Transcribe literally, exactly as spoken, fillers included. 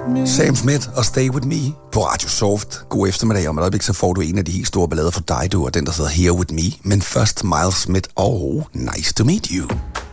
Sam Smith og Stay With Me på Radio Soft. God eftermiddag. Om et øjeblik så får du en af de helt store ballader for dig, du, og den der hedder Here With Me. Men først Miles Smith og Nice To Meet You.